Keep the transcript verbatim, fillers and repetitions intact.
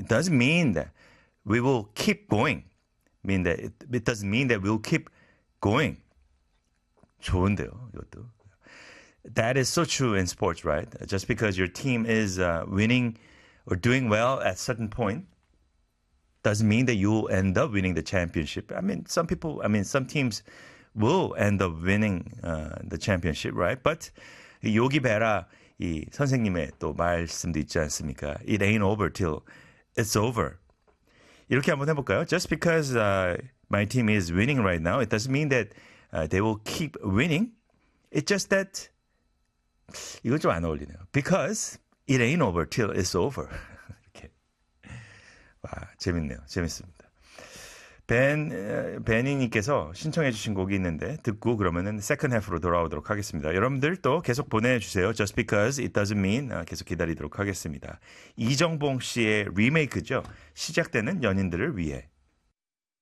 doesn't mean that we will keep going. Mean that it, it doesn't mean that we'll keep going. 좋은데요, 이것도. That is so true in sports, right? Just because your team is uh, winning or doing well at certain point doesn't mean that you'll end up winning the championship. I mean, some people, I mean, some teams will end up winning uh, the championship, right? But 요기 베라 이 선생님의 또 말씀도 있지 않습니까? It ain't over till it's over. 이렇게 한번 해볼까요? Just because uh, my team is winning right now, it doesn't mean that uh, they will keep winning. It's just that 이건 좀 안 어울리네요. Because it ain't over till it's over. 이렇게. 와, 재밌네요. 재밌습니다. 벤, 베니님께서 신청해 주신 곡이 있는데 듣고 그러면은 세컨 해프로 돌아오도록 하겠습니다. 여러분들 또 계속 보내주세요. Just because it doesn't mean 계속 기다리도록 하겠습니다. 이정봉 씨의 리메이크죠. 시작되는 연인들을 위해.